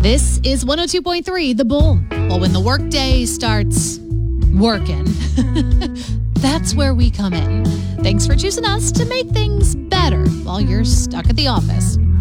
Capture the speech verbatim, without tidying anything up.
This is one oh two point three The Bull. Well, when the workday starts working, that's where we come in. Thanks for choosing us to make things better while you're stuck at the office.